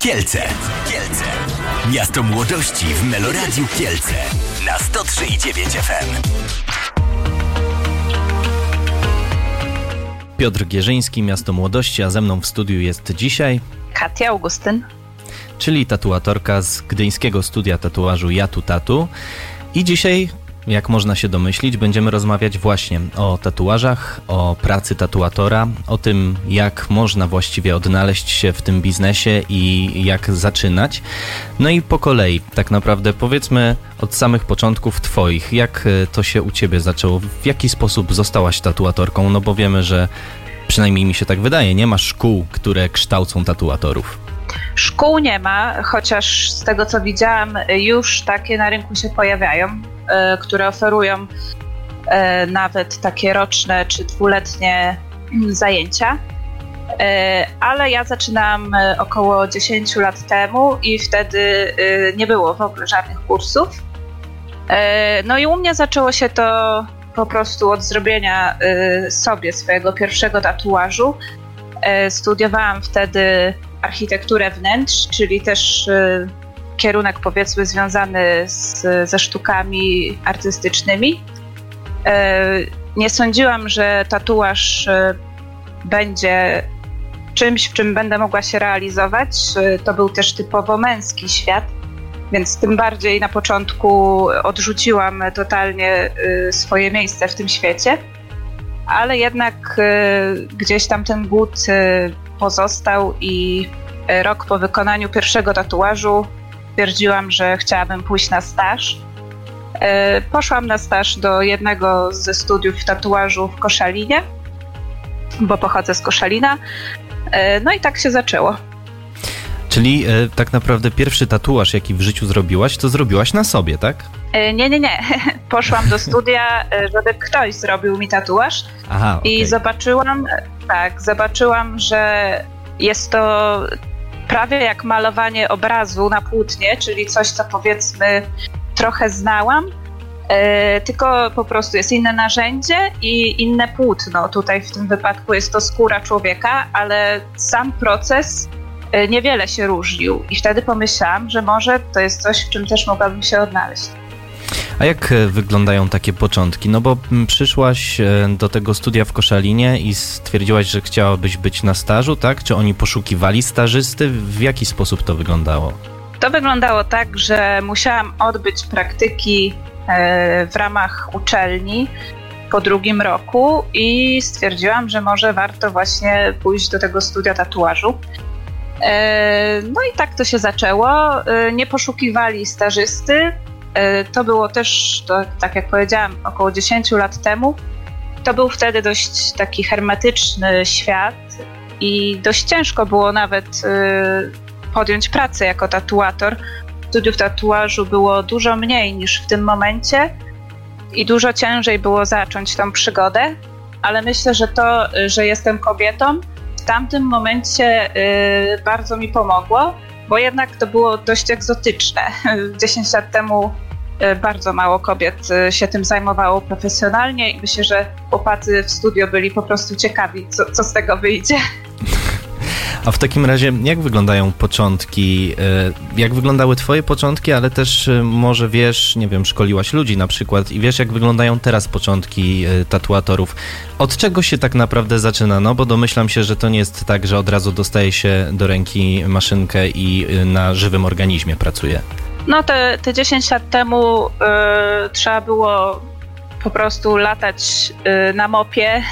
Kielce. Miasto młodości w Meloradiu Kielce na 103,9 FM. Piotr Gierzyński, Miasto Młodości, a ze mną w studiu jest dzisiaj Katia Augustyn, czyli tatuatorka z gdyńskiego studia tatuażu Jatu Tatu. I dzisiaj, jak można się domyślić, będziemy rozmawiać właśnie o tatuażach, o pracy tatuatora, o tym, jak można właściwie odnaleźć się w tym biznesie i jak zaczynać. No i po kolei, tak naprawdę powiedzmy od samych początków twoich, jak to się u ciebie zaczęło, w jaki sposób zostałaś tatuatorką, no bo wiemy, że przynajmniej mi się tak wydaje, nie ma szkół, które kształcą tatuatorów. Szkół nie ma, chociaż z tego co widziałam, już takie na rynku się pojawiają, które oferują nawet takie roczne czy dwuletnie zajęcia. Ale ja zaczynałam około 10 lat temu i wtedy nie było w ogóle żadnych kursów. No i u mnie zaczęło się to po prostu od zrobienia sobie swojego pierwszego tatuażu. Studiowałam wtedy architekturę wnętrz, czyli też kierunek powiedzmy związany ze sztukami artystycznymi. Nie sądziłam, że tatuaż będzie czymś, w czym będę mogła się realizować. To był też typowo męski świat, więc tym bardziej na początku odrzuciłam totalnie swoje miejsce w tym świecie, ale jednak gdzieś tam ten głód pozostał i rok po wykonaniu pierwszego tatuażu stwierdziłam, że chciałabym pójść na staż. Poszłam na staż do jednego ze studiów tatuażu w Koszalinie, bo pochodzę z Koszalina. No i tak się zaczęło. Czyli tak naprawdę pierwszy tatuaż, jaki w życiu zrobiłaś, to zrobiłaś na sobie, tak? Nie. Poszłam do studia, żeby ktoś zrobił mi tatuaż. Aha, okay. I zobaczyłam, że jest to prawie jak malowanie obrazu na płótnie, czyli coś, co powiedzmy trochę znałam, tylko po prostu jest inne narzędzie i inne płótno. Tutaj w tym wypadku jest to skóra człowieka, ale sam proces niewiele się różnił i wtedy pomyślałam, że może to jest coś, w czym też mogłabym się odnaleźć. A jak wyglądają takie początki? No bo przyszłaś do tego studia w Koszalinie i stwierdziłaś, że chciałabyś być na stażu, tak? Czy oni poszukiwali stażysty? W jaki sposób to wyglądało? To wyglądało tak, że musiałam odbyć praktyki w ramach uczelni po drugim roku i stwierdziłam, że może warto właśnie pójść do tego studia tatuażu. No i tak to się zaczęło. Nie poszukiwali stażysty. To było też, tak jak powiedziałam, około 10 lat temu. To był wtedy dość taki hermetyczny świat i dość ciężko było nawet podjąć pracę jako tatuator. Studiów tatuażu było dużo mniej niż w tym momencie i dużo ciężej było zacząć tą przygodę, ale myślę, że to, że jestem kobietą, w tamtym momencie bardzo mi pomogło, bo jednak to było dość egzotyczne. 10 lat temu bardzo mało kobiet się tym zajmowało profesjonalnie i myślę, że chłopacy w studio byli po prostu ciekawi, co z tego wyjdzie. A w takim razie, jak wyglądają początki, jak wyglądały twoje początki, ale też może wiesz, nie wiem, szkoliłaś ludzi na przykład i wiesz, jak wyglądają teraz początki tatuatorów. Od czego się tak naprawdę zaczyna? No bo domyślam się, że to nie jest tak, że od razu dostaje się do ręki maszynkę i na żywym organizmie pracuje. No te 10 lat temu trzeba było po prostu latać na mopie,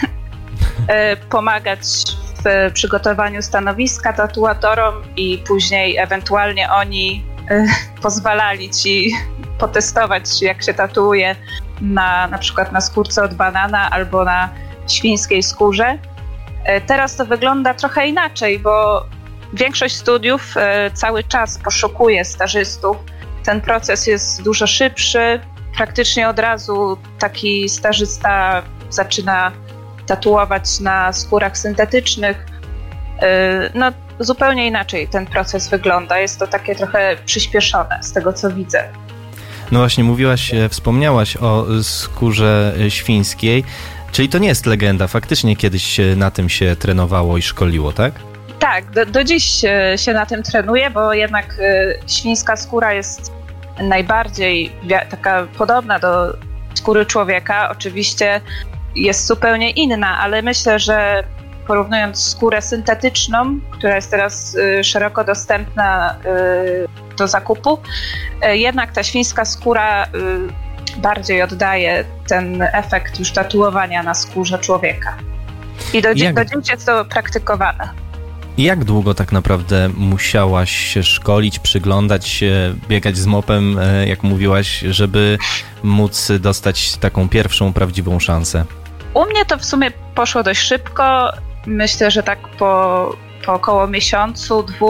pomagać w przygotowaniu stanowiska tatuatorom i później ewentualnie oni pozwalali ci potestować, jak się tatuuje na przykład na skórce od banana albo na świńskiej skórze. Teraz to wygląda trochę inaczej, bo większość studiów cały czas poszukuje stażystów. Ten proces jest dużo szybszy. Praktycznie od razu taki stażysta zaczyna tatuować na skórach syntetycznych. No, zupełnie inaczej ten proces wygląda. Jest to takie trochę przyspieszone z tego, co widzę. No właśnie, wspomniałaś o skórze świńskiej, czyli to nie jest legenda. Faktycznie kiedyś na tym się trenowało i szkoliło, tak? Tak, do dziś się na tym trenuję, bo jednak świńska skóra jest najbardziej taka podobna do skóry człowieka. Oczywiście jest zupełnie inna, ale myślę, że porównując skórę syntetyczną, która jest teraz szeroko dostępna do zakupu, jednak ta świńska skóra bardziej oddaje ten efekt już tatuowania na skórze człowieka. I do dziś jest to praktykowane. Jak długo tak naprawdę musiałaś się szkolić, przyglądać się, biegać z mopem, jak mówiłaś, żeby móc dostać taką pierwszą prawdziwą szansę? U mnie to w sumie poszło dość szybko. Myślę, że tak po około miesiącu, 2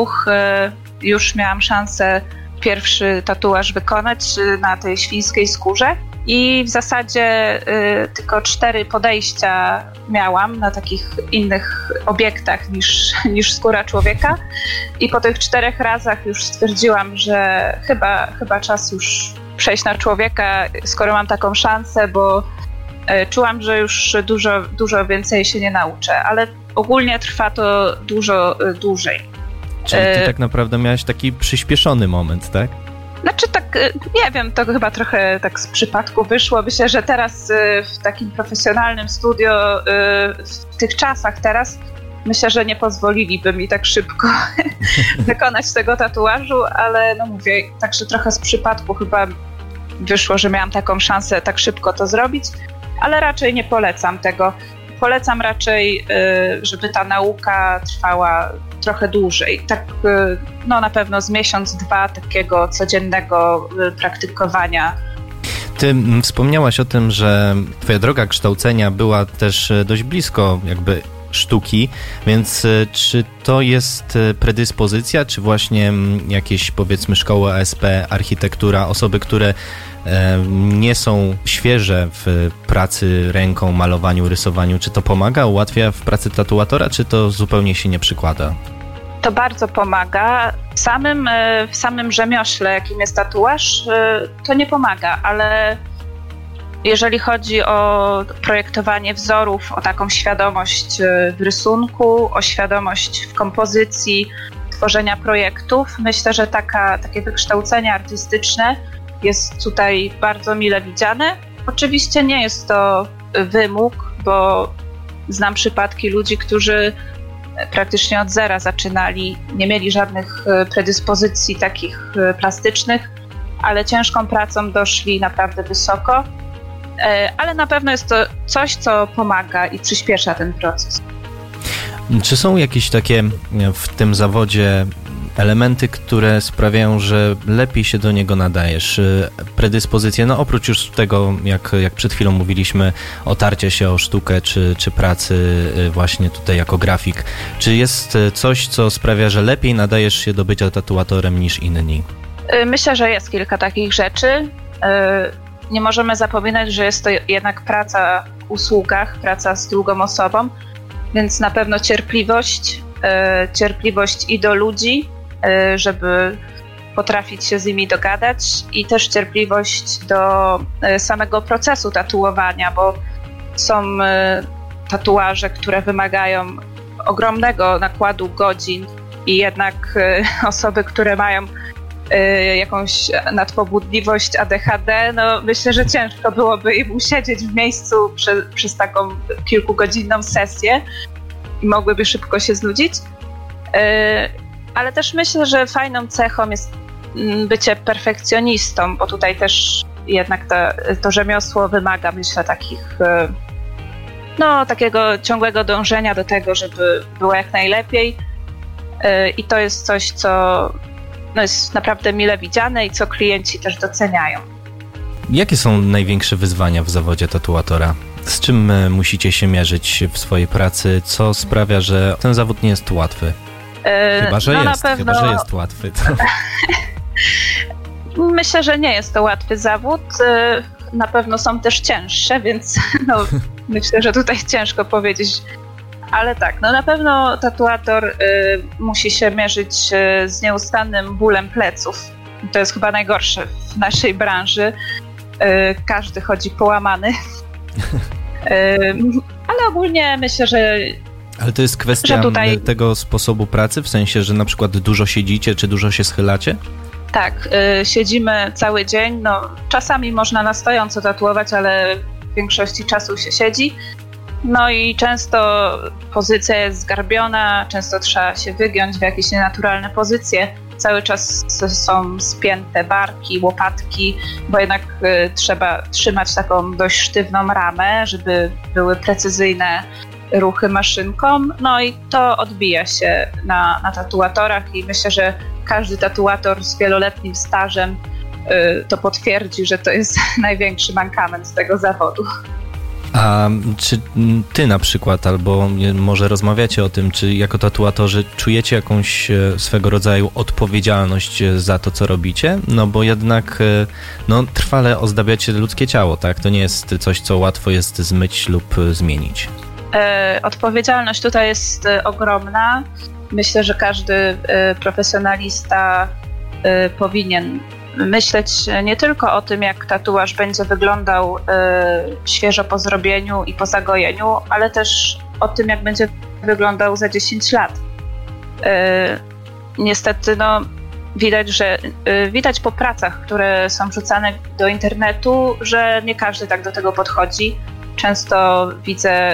już miałam szansę pierwszy tatuaż wykonać na tej świńskiej skórze. I w zasadzie tylko 4 podejścia miałam na takich innych obiektach niż skóra człowieka. I po tych 4 razach już stwierdziłam, że chyba czas już przejść na człowieka, skoro mam taką szansę, bo czułam, że już dużo więcej się nie nauczę, ale ogólnie trwa to dużo dłużej. Czyli ty tak naprawdę miałaś taki przyspieszony moment, tak? Znaczy tak, nie wiem, to chyba trochę tak z przypadku wyszło. Myślę, że teraz w takim profesjonalnym studio, w tych czasach teraz, myślę, że nie pozwoliliby mi tak szybko wykonać tego tatuażu, ale no mówię, także trochę z przypadku chyba wyszło, że miałam taką szansę tak szybko to zrobić, ale raczej nie polecam tego. Polecam raczej, żeby ta nauka trwała trochę dłużej. Tak, no na pewno z miesiąc, 2 takiego codziennego praktykowania. Ty wspomniałaś o tym, że twoja droga kształcenia była też dość blisko jakby sztuki, więc czy to jest predyspozycja, czy właśnie jakieś powiedzmy szkoły ASP, architektura, osoby, które nie są świeże w pracy ręką, malowaniu, rysowaniu, czy to pomaga, ułatwia w pracy tatuatora, czy to zupełnie się nie przykłada? To bardzo pomaga. W samym rzemiośle, jakim jest tatuaż, to nie pomaga, ale jeżeli chodzi o projektowanie wzorów, o taką świadomość w rysunku, o świadomość w kompozycji, tworzenia projektów, myślę, że takie wykształcenie artystyczne jest tutaj bardzo mile widziane. Oczywiście nie jest to wymóg, bo znam przypadki ludzi, którzy praktycznie od zera zaczynali, nie mieli żadnych predyspozycji takich plastycznych, ale ciężką pracą doszli naprawdę wysoko. Ale na pewno jest to coś, co pomaga i przyspiesza ten proces. Czy są jakieś takie w tym zawodzie elementy, które sprawiają, że lepiej się do niego nadajesz? Predyspozycje, no oprócz już tego, jak przed chwilą mówiliśmy, otarcia się o sztukę, czy pracy właśnie tutaj jako grafik. Czy jest coś, co sprawia, że lepiej nadajesz się do bycia tatuatorem niż inni? Myślę, że jest kilka takich rzeczy. Nie możemy zapominać, że jest to jednak praca w usługach, praca z drugą osobą, więc na pewno cierpliwość i do ludzi, żeby potrafić się z nimi dogadać, i też cierpliwość do samego procesu tatuowania, bo są tatuaże, które wymagają ogromnego nakładu godzin i jednak osoby, które mają jakąś nadpobudliwość ADHD, no myślę, że ciężko byłoby im usiedzieć w miejscu przez taką kilkugodzinną sesję i mogłyby szybko się znudzić. Ale też myślę, że fajną cechą jest bycie perfekcjonistą, bo tutaj też jednak to rzemiosło wymaga, myślę, takiego ciągłego dążenia do tego, żeby było jak najlepiej. I to jest coś, co jest naprawdę mile widziane i co klienci też doceniają. Jakie są największe wyzwania w zawodzie tatuatora? Z czym musicie się mierzyć w swojej pracy? Co sprawia, że ten zawód nie jest łatwy? Chyba, że jest łatwy. To... Myślę, że nie jest to łatwy zawód. Na pewno są też cięższe, więc myślę, że tutaj ciężko powiedzieć. Ale tak, na pewno tatuator musi się mierzyć z nieustannym bólem pleców. To jest chyba najgorsze w naszej branży. Każdy chodzi połamany. Ale ogólnie myślę, że Ale to jest kwestia tego sposobu pracy, w sensie, że na przykład dużo siedzicie, czy dużo się schylacie? Tak, siedzimy cały dzień, czasami można na stojąco tatuować, ale w większości czasu się siedzi. No i często pozycja jest zgarbiona, często trzeba się wygiąć w jakieś nienaturalne pozycje. Cały czas są spięte barki, łopatki, bo jednak trzeba trzymać taką dość sztywną ramę, żeby były precyzyjne ruchy maszynką. No i to odbija się na tatuatorach i myślę, że każdy tatuator z wieloletnim stażem to potwierdzi, że to jest największy mankament tego zawodu. A czy ty na przykład, albo może rozmawiacie o tym, czy jako tatuatorzy czujecie jakąś swego rodzaju odpowiedzialność za to, co robicie? No bo jednak trwale ozdabiacie ludzkie ciało, tak? To nie jest coś, co łatwo jest zmyć lub zmienić. Odpowiedzialność tutaj jest ogromna. Myślę, że każdy profesjonalista powinien myśleć nie tylko o tym, jak tatuaż będzie wyglądał świeżo po zrobieniu i po zagojeniu, ale też o tym, jak będzie wyglądał za 10 lat. Niestety widać po pracach, które są wrzucane do internetu, że nie każdy tak do tego podchodzi. Często widzę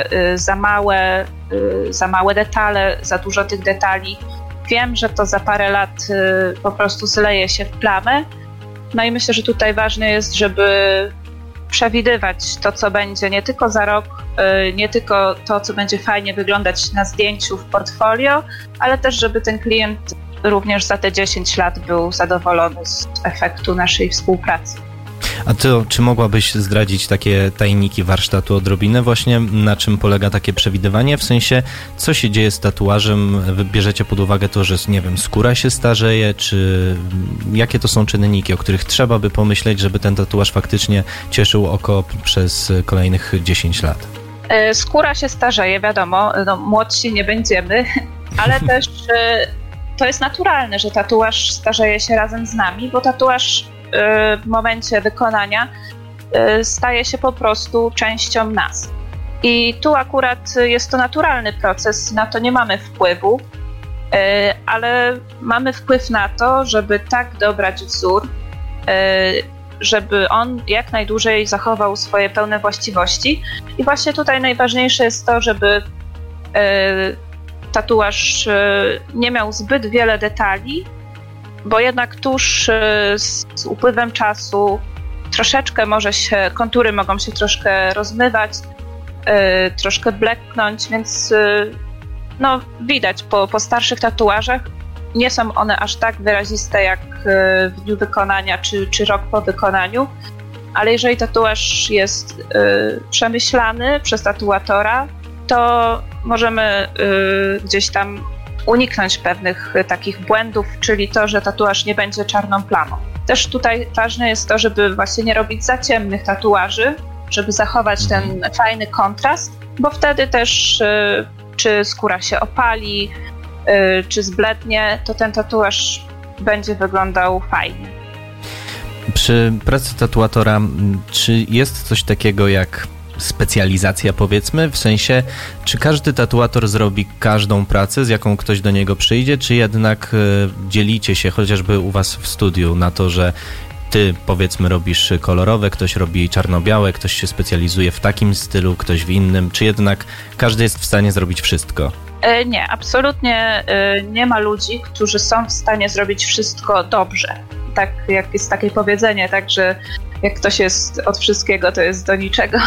za małe detale, za dużo tych detali. Wiem, że to za parę lat po prostu zleje się w plamę. No i myślę, że tutaj ważne jest, żeby przewidywać to, co będzie nie tylko za rok, nie tylko to, co będzie fajnie wyglądać na zdjęciu w portfolio, ale też, żeby ten klient również za te 10 lat był zadowolony z efektu naszej współpracy. A to, czy mogłabyś zdradzić takie tajniki warsztatu odrobinę? Właśnie na czym polega takie przewidywanie? W sensie, co się dzieje z tatuażem? Wy bierzecie pod uwagę to, że, nie wiem, skóra się starzeje, czy jakie to są czynniki, o których trzeba by pomyśleć, żeby ten tatuaż faktycznie cieszył oko przez kolejnych 10 lat? Skóra się starzeje, wiadomo, młodsi nie będziemy, ale też to jest naturalne, że tatuaż starzeje się razem z nami, bo tatuaż w momencie wykonania staje się po prostu częścią nas. I tu akurat jest to naturalny proces, na to nie mamy wpływu, ale mamy wpływ na to, żeby tak dobrać wzór, żeby on jak najdłużej zachował swoje pełne właściwości. I właśnie tutaj najważniejsze jest to, żeby tatuaż nie miał zbyt wiele detali, bo jednak tuż z upływem czasu troszeczkę kontury mogą się troszkę rozmywać, troszkę bleknąć, więc widać po starszych tatuażach. Nie są one aż tak wyraziste jak w dniu wykonania czy rok po wykonaniu, ale jeżeli tatuaż jest przemyślany przez tatuatora, to możemy gdzieś tam uniknąć pewnych takich błędów, czyli to, że tatuaż nie będzie czarną plamą. Też tutaj ważne jest to, żeby właśnie nie robić za ciemnych tatuaży, żeby zachować ten fajny kontrast, bo wtedy też czy skóra się opali, czy zblednie, to ten tatuaż będzie wyglądał fajnie. Przy pracy tatuatora, czy jest coś takiego jak specjalizacja, powiedzmy, w sensie, czy każdy tatuator zrobi każdą pracę, z jaką ktoś do niego przyjdzie, czy jednak dzielicie się chociażby u was w studiu na to, że ty, powiedzmy, robisz kolorowe, ktoś robi czarno-białe, ktoś się specjalizuje w takim stylu, ktoś w innym, czy jednak każdy jest w stanie zrobić wszystko? Nie, absolutnie nie ma ludzi, którzy są w stanie zrobić wszystko dobrze. Tak jak jest takie powiedzenie, tak, że jak ktoś jest od wszystkiego, to jest do niczego,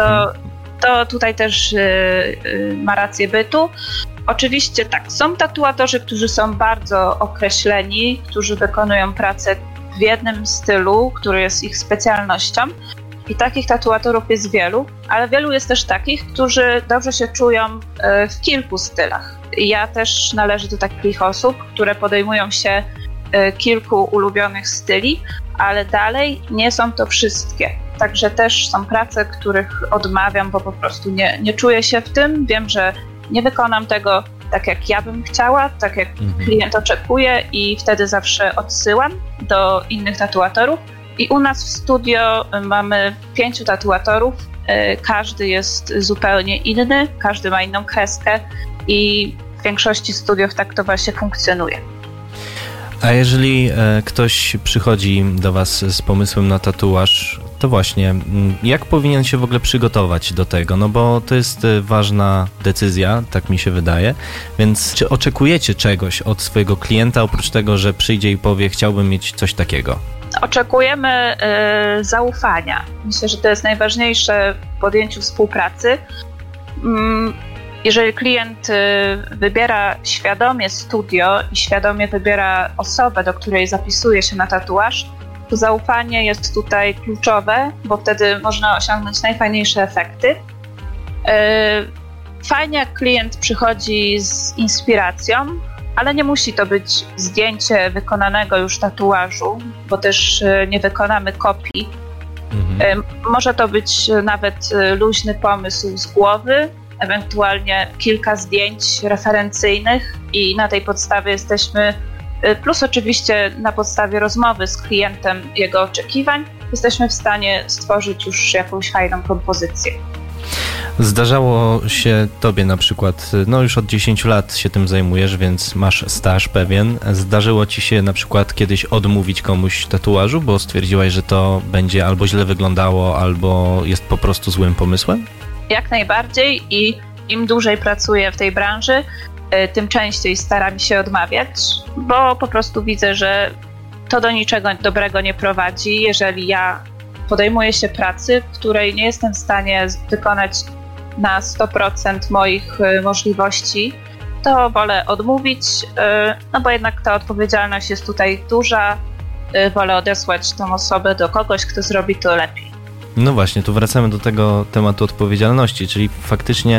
to tutaj też ma rację bytu. Oczywiście tak, są tatuatorzy, którzy są bardzo określeni, którzy wykonują pracę w jednym stylu, który jest ich specjalnością. I takich tatuatorów jest wielu, ale wielu jest też takich, którzy dobrze się czują w kilku stylach. Ja też należę do takich osób, które podejmują się kilku ulubionych styli, ale dalej nie są to wszystkie. Także też są prace, których odmawiam, bo po prostu nie czuję się w tym. Wiem, że nie wykonam tego tak, jak ja bym chciała, tak jak klient oczekuje i wtedy zawsze odsyłam do innych tatuatorów. I u nas w studio mamy 5 tatuatorów, każdy jest zupełnie inny, każdy ma inną kreskę, i w większości studiów tak to właśnie funkcjonuje. A jeżeli ktoś przychodzi do Was z pomysłem na tatuaż, to właśnie, jak powinien się w ogóle przygotować do tego? No bo to jest ważna decyzja, tak mi się wydaje, więc czy oczekujecie czegoś od swojego klienta, oprócz tego, że przyjdzie i powie, chciałbym mieć coś takiego? Oczekujemy zaufania. Myślę, że to jest najważniejsze w podjęciu współpracy. Jeżeli klient wybiera świadomie studio i świadomie wybiera osobę, do której zapisuje się na tatuaż, to zaufanie jest tutaj kluczowe, bo wtedy można osiągnąć najfajniejsze efekty. Fajnie, jak klient przychodzi z inspiracją, ale nie musi to być zdjęcie wykonanego już tatuażu, bo też nie wykonamy kopii. Może to być nawet luźny pomysł z głowy, ewentualnie kilka zdjęć referencyjnych i na tej podstawie jesteśmy, plus oczywiście na podstawie rozmowy z klientem, jego oczekiwań, jesteśmy w stanie stworzyć już jakąś fajną kompozycję. Zdarzało się Tobie na przykład, no już od 10 lat się tym zajmujesz, więc masz staż pewien. Zdarzyło Ci się na przykład kiedyś odmówić komuś tatuażu, bo stwierdziłaś, że to będzie albo źle wyglądało, albo jest po prostu złym pomysłem? Jak najbardziej i im dłużej pracuję w tej branży, tym częściej staram się odmawiać, bo po prostu widzę, że to do niczego dobrego nie prowadzi. Jeżeli ja podejmuję się pracy, której nie jestem w stanie wykonać na 100% moich możliwości, to wolę odmówić, no bo jednak ta odpowiedzialność jest tutaj duża. Wolę odesłać tą osobę do kogoś, kto zrobi to lepiej. No właśnie, tu wracamy do tego tematu odpowiedzialności, czyli faktycznie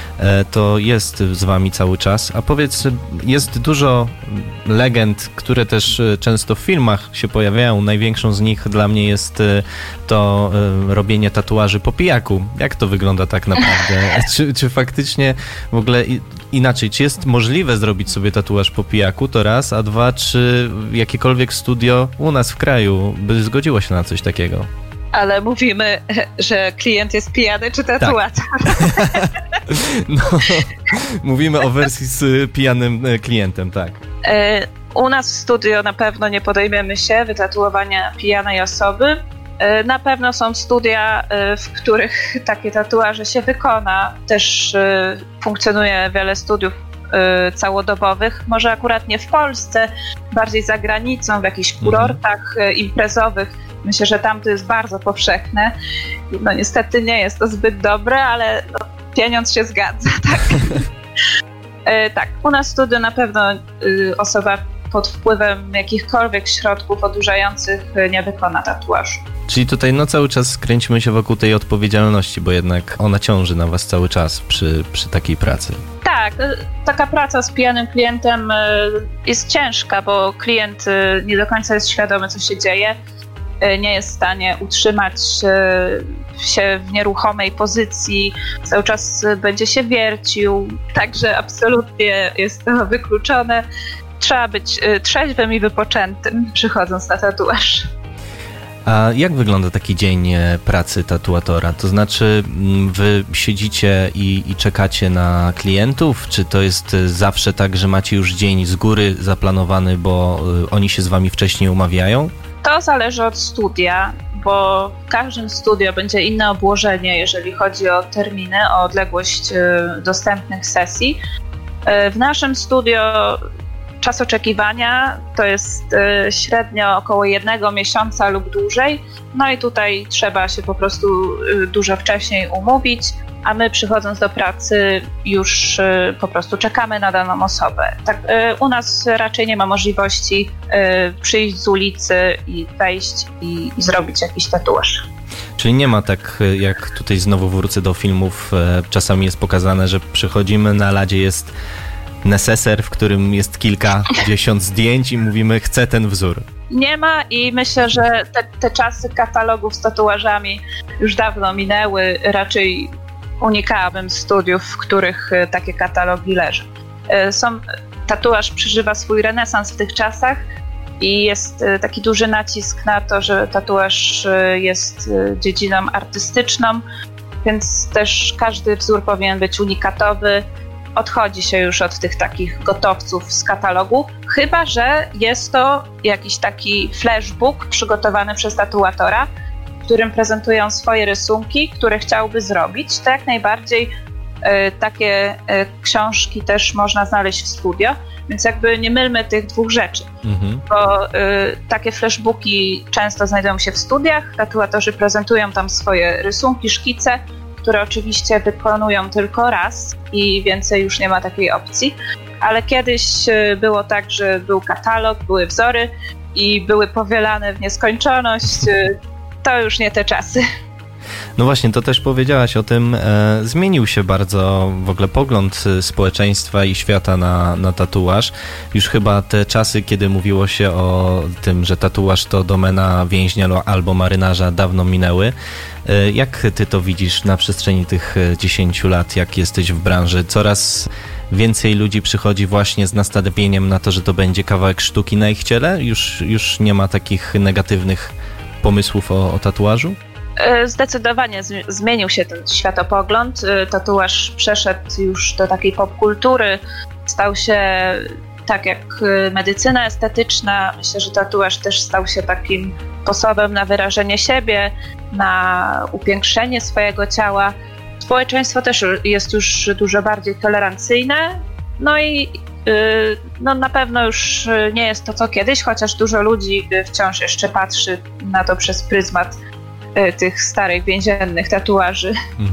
to jest z Wami cały czas. A powiedz, jest dużo legend, które też często w filmach się pojawiają. Największą z nich dla mnie jest to robienie tatuaży po pijaku. Jak to wygląda tak naprawdę? Czy faktycznie w ogóle inaczej, czy jest możliwe zrobić sobie tatuaż po pijaku, to raz, a dwa, czy jakiekolwiek studio u nas w kraju by zgodziło się na coś takiego? Ale mówimy, że klient jest pijany, czy tatuator? Tak. No, mówimy o wersji z pijanym klientem, tak. U nas w studio na pewno nie podejmiemy się wytatuowania pijanej osoby. Na pewno są studia, w których takie tatuaże się wykona. Też funkcjonuje wiele studiów całodobowych. Może akurat nie w Polsce, bardziej za granicą, w jakichś kurortach imprezowych. Myślę, że tam to jest bardzo powszechne. No niestety nie jest to zbyt dobre, ale no, pieniądz się zgadza, tak? Tak, u nas w studiu na pewno osoba pod wpływem jakichkolwiek środków odurzających nie wykona tatuażu. Czyli tutaj no cały czas kręcimy się wokół tej odpowiedzialności, bo jednak ona ciąży na Was cały czas przy takiej pracy. Tak, taka praca z pijanym klientem jest ciężka, bo klient nie do końca jest świadomy, co się dzieje. Nie jest w stanie utrzymać się w nieruchomej pozycji, cały czas będzie się wiercił, także absolutnie jest to wykluczone. Trzeba być trzeźwym i wypoczętym, przychodząc na tatuaż. A jak wygląda taki dzień pracy tatuatora? To znaczy wy siedzicie i czekacie na klientów? Czy to jest zawsze tak, że macie już dzień z góry zaplanowany, bo oni się z wami wcześniej umawiają? To zależy od studia, bo w każdym studio będzie inne obłożenie, jeżeli chodzi o terminy, o odległość dostępnych sesji. W naszym studio czas oczekiwania to jest średnio około 1 miesiąca lub dłużej. No i tutaj trzeba się po prostu dużo wcześniej umówić, a my przychodząc do pracy już po prostu czekamy na daną osobę. Tak, u nas raczej nie ma możliwości przyjść z ulicy i wejść i zrobić jakiś tatuaż. Czyli nie ma tak, jak tutaj znowu wrócę do filmów, czasami jest pokazane, że przychodzimy, na ladzie jest neseser, w którym jest kilkadziesiąt zdjęć i mówimy, chcę ten wzór. Nie ma i myślę, że te czasy katalogów z tatuażami już dawno minęły. Raczej unikałabym studiów, w których takie katalogi leżą. Tatuaż przeżywa swój renesans w tych czasach i jest taki duży nacisk na to, że tatuaż jest dziedziną artystyczną, więc też każdy wzór powinien być unikatowy. odchodzi się już od tych takich gotowców z katalogu, chyba że jest to jakiś taki flashbook przygotowany przez tatuatora, w którym prezentują swoje rysunki, które chciałby zrobić. To jak najbardziej takie książki też można znaleźć w studio, więc jakby nie mylmy tych dwóch rzeczy, bo takie flashbooki często znajdują się w studiach, tatuatorzy prezentują tam swoje rysunki, szkice, które oczywiście wykonują tylko raz i więcej już nie ma takiej opcji, ale kiedyś było tak, że był katalog, były wzory i były powielane w nieskończoność. To już nie te czasy. No właśnie, to też powiedziałaś o tym, zmienił się bardzo w ogóle pogląd społeczeństwa i świata na tatuaż. Już chyba te czasy, kiedy mówiło się o tym, że tatuaż to domena więźnia albo marynarza, dawno minęły. Jak ty to widzisz na przestrzeni tych 10 lat, jak jesteś w branży? Coraz więcej ludzi przychodzi właśnie z nastawieniem na to, że to będzie kawałek sztuki na ich ciele? Już nie ma takich negatywnych pomysłów o tatuażu? Zdecydowanie zmienił się ten światopogląd. Tatuaż przeszedł już do takiej popkultury. Stał się tak jak medycyna estetyczna. Myślę, że tatuaż też stał się takim sposobem na wyrażenie siebie, na upiększenie swojego ciała. Społeczeństwo też jest już dużo bardziej tolerancyjne. No i na pewno już nie jest to co kiedyś, chociaż dużo ludzi wciąż jeszcze patrzy na to przez pryzmat tych starych więziennych tatuaży.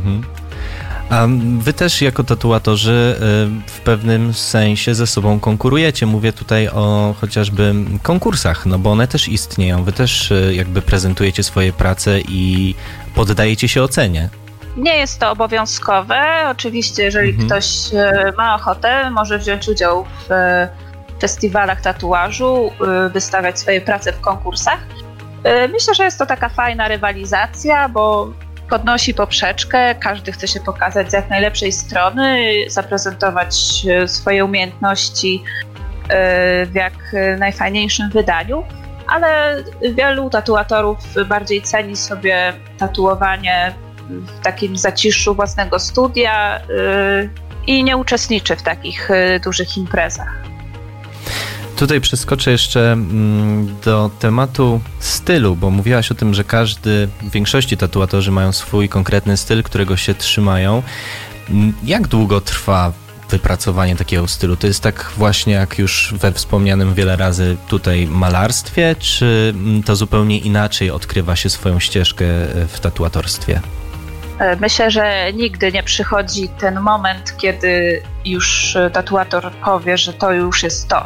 A wy też jako tatuatorzy w pewnym sensie ze sobą konkurujecie. Mówię tutaj o chociażby konkursach, no bo one też istnieją. Wy też jakby prezentujecie swoje prace i poddajecie się ocenie. Nie jest to obowiązkowe. Oczywiście, jeżeli ktoś ma ochotę, może wziąć udział w festiwalach tatuażu, wystawiać swoje prace w konkursach. Myślę, że jest to taka fajna rywalizacja, bo podnosi poprzeczkę, każdy chce się pokazać z jak najlepszej strony, zaprezentować swoje umiejętności w jak najfajniejszym wydaniu, ale wielu tatuatorów bardziej ceni sobie tatuowanie w takim zaciszu własnego studia i nie uczestniczy w takich dużych imprezach. Tutaj przeskoczę jeszcze do tematu stylu, bo mówiłaś o tym, że w większości tatuatorzy mają swój konkretny styl, którego się trzymają. Jak długo trwa wypracowanie takiego stylu? To jest tak właśnie jak już we wspomnianym wiele razy tutaj malarstwie, czy to zupełnie inaczej odkrywa się swoją ścieżkę w tatuatorstwie? Myślę, że nigdy nie przychodzi ten moment, kiedy już tatuator powie, że to już jest to.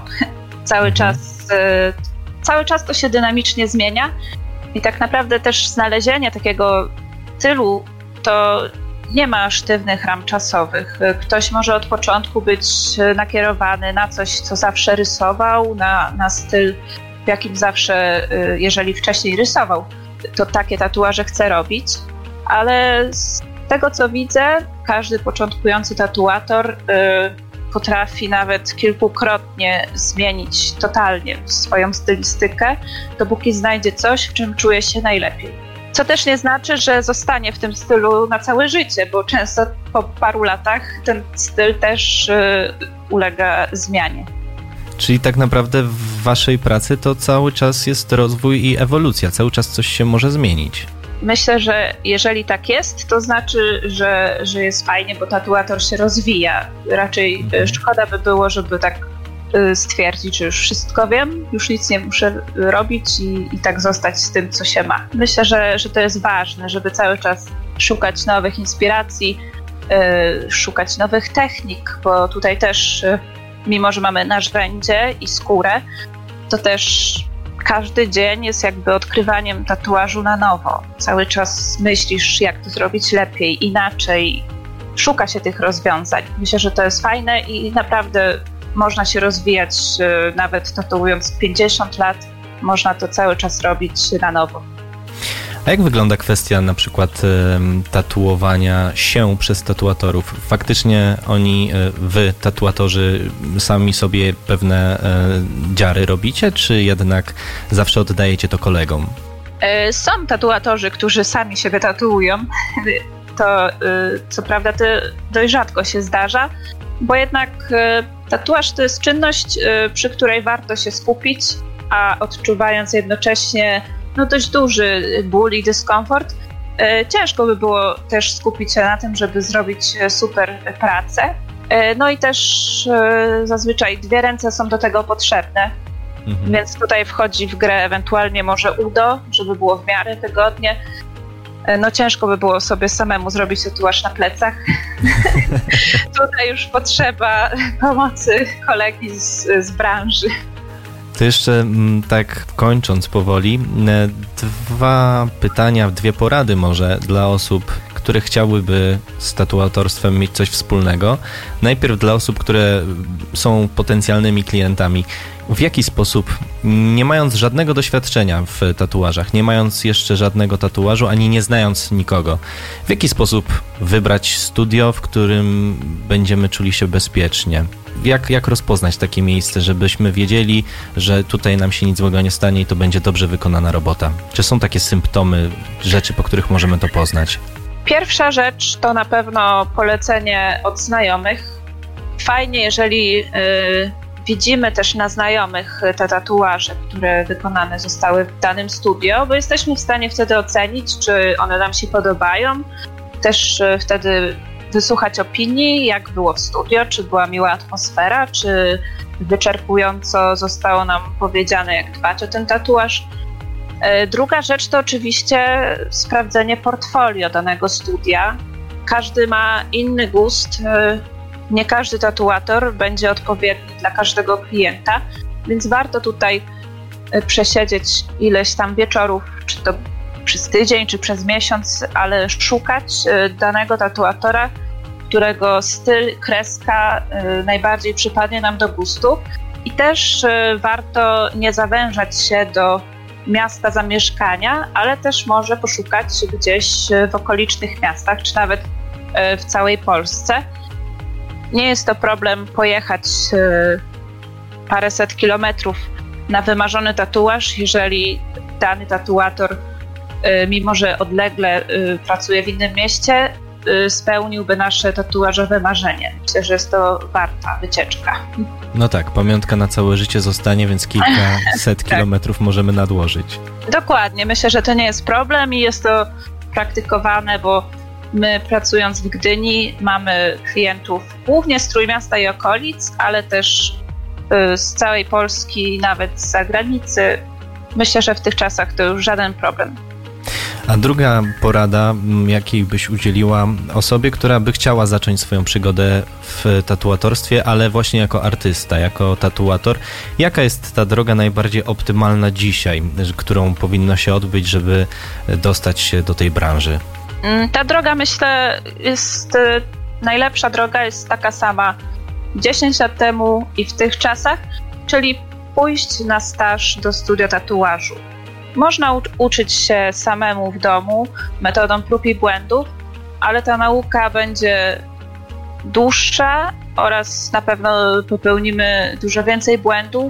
Cały czas to się dynamicznie zmienia i tak naprawdę też znalezienie takiego stylu to nie ma sztywnych ram czasowych. Ktoś może od początku być nakierowany na coś, co zawsze rysował, na styl, w jakim zawsze, jeżeli wcześniej rysował, to takie tatuaże chce robić, ale z tego co widzę, każdy początkujący tatuator potrafi nawet kilkukrotnie zmienić totalnie swoją stylistykę, dopóki znajdzie coś, w czym czuje się najlepiej. Co też nie znaczy, że zostanie w tym stylu na całe życie, bo często po paru latach ten styl też ulega zmianie. Czyli tak naprawdę w waszej pracy to cały czas jest rozwój i ewolucja, cały czas coś się może zmienić. Myślę, że jeżeli tak jest, to znaczy, że jest fajnie, bo tatuator się rozwija. Raczej szkoda by było, żeby tak stwierdzić, że już wszystko wiem, już nic nie muszę robić i tak zostać z tym, co się ma. Myślę, że to jest ważne, żeby cały czas szukać nowych inspiracji, szukać nowych technik, bo tutaj też, mimo że mamy narzędzie i skórę, to też każdy dzień jest jakby odkrywaniem tatuażu na nowo. Cały czas myślisz, jak to zrobić lepiej, inaczej. Szuka się tych rozwiązań. Myślę, że to jest fajne i naprawdę można się rozwijać, nawet tatuując 50 lat, można to cały czas robić na nowo. A jak wygląda kwestia na przykład tatuowania się przez tatuatorów? Faktycznie wy, tatuatorzy, sami sobie pewne dziary robicie, czy jednak zawsze oddajecie to kolegom? Są tatuatorzy, którzy sami siebie tatuują. To co prawda to dość rzadko się zdarza, bo jednak tatuaż to jest czynność, przy której warto się skupić, a odczuwając jednocześnie dość duży ból i dyskomfort, ciężko by było też skupić się na tym, żeby zrobić super pracę. No i też zazwyczaj 2 ręce są do tego potrzebne, więc tutaj wchodzi w grę ewentualnie może udo, żeby było w miarę wygodnie. Ciężko by było sobie samemu zrobić tatuaż na plecach. Tutaj już potrzeba pomocy kolegi z branży. To jeszcze tak kończąc powoli, 2 pytania, 2 porady może dla osób, które chciałyby z tatuatorstwem mieć coś wspólnego. Najpierw dla osób, które są potencjalnymi klientami. W jaki sposób, nie mając żadnego doświadczenia w tatuażach, nie mając jeszcze żadnego tatuażu, ani nie znając nikogo, w jaki sposób wybrać studio, w którym będziemy czuli się bezpiecznie? Jak rozpoznać takie miejsce, żebyśmy wiedzieli, że tutaj nam się nic złego nie stanie i to będzie dobrze wykonana robota? Czy są takie symptomy, rzeczy, po których możemy to poznać? Pierwsza rzecz to na pewno polecenie od znajomych. Fajnie, jeżeli widzimy też na znajomych te tatuaże, które wykonane zostały w danym studio, bo jesteśmy w stanie wtedy ocenić, czy one nam się podobają. Też wtedy wysłuchać opinii, jak było w studio, czy była miła atmosfera, czy wyczerpująco zostało nam powiedziane, jak dbać o ten tatuaż. Druga rzecz to oczywiście sprawdzenie portfolio danego studia. Każdy ma inny gust, nie każdy tatuator będzie odpowiedni dla każdego klienta, więc warto tutaj przesiedzieć ileś tam wieczorów, czy to przez tydzień, czy przez miesiąc, ale szukać danego tatuatora, którego styl, kreska najbardziej przypadnie nam do gustu. I też warto nie zawężać się do miasta zamieszkania, ale też może poszukać gdzieś w okolicznych miastach, czy nawet w całej Polsce. Nie jest to problem pojechać paręset kilometrów na wymarzony tatuaż, jeżeli dany tatuator, mimo że odlegle pracuje w innym mieście, spełniłby nasze tatuażowe marzenie. Myślę, że jest to warta wycieczka. No tak, pamiątka na całe życie zostanie, więc kilkaset kilometrów możemy nadłożyć. Dokładnie, myślę, że to nie jest problem i jest to praktykowane, bo my pracując w Gdyni mamy klientów głównie z Trójmiasta i okolic, ale też z całej Polski, nawet z zagranicy. Myślę, że w tych czasach to już żaden problem. A druga porada, jakiej byś udzieliła osobie, która by chciała zacząć swoją przygodę w tatuatorstwie, ale właśnie jako artysta, jako tatuator. Jaka jest ta droga najbardziej optymalna dzisiaj, którą powinno się odbyć, żeby dostać się do tej branży? Ta droga, myślę, jest najlepsza droga, jest taka sama 10 lat temu i w tych czasach, czyli pójść na staż do studia tatuażu. Można uczyć się samemu w domu metodą prób i błędów, ale ta nauka będzie dłuższa oraz na pewno popełnimy dużo więcej błędów.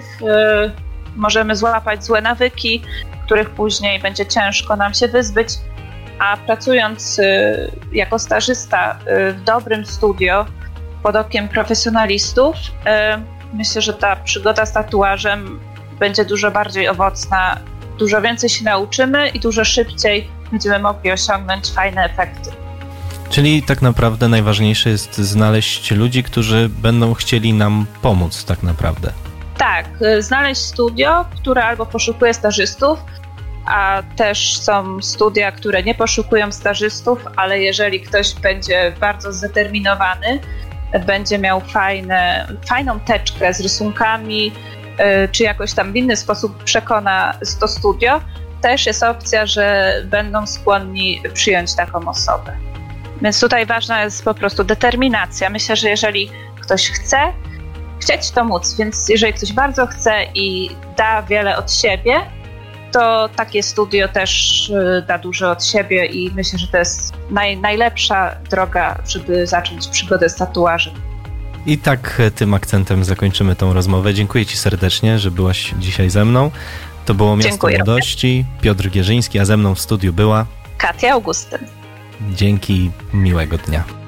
Możemy złapać złe nawyki, których później będzie ciężko nam się wyzbyć, a pracując jako stażysta w dobrym studio pod okiem profesjonalistów, myślę, że ta przygoda z tatuażem będzie dużo bardziej owocna. Dużo więcej się nauczymy i dużo szybciej będziemy mogli osiągnąć fajne efekty. Czyli tak naprawdę najważniejsze jest znaleźć ludzi, którzy będą chcieli nam pomóc tak naprawdę. Tak, znaleźć studio, które albo poszukuje stażystów, a też są studia, które nie poszukują stażystów, ale jeżeli ktoś będzie bardzo zdeterminowany, będzie miał fajną teczkę z rysunkami, czy jakoś tam w inny sposób przekona to studio, też jest opcja, że będą skłonni przyjąć taką osobę. Więc tutaj ważna jest po prostu determinacja. Myślę, że jeżeli ktoś chce, chcieć to móc, więc jeżeli ktoś bardzo chce i da wiele od siebie, to takie studio też da dużo od siebie i myślę, że to jest najlepsza droga, żeby zacząć przygodę z tatuażem. I tak tym akcentem zakończymy tą rozmowę. Dziękuję Ci serdecznie, że byłaś dzisiaj ze mną. To było Miasto Młodości, Piotr Gierzyński, a ze mną w studiu była Katia Augustyn. Dzięki, miłego dnia.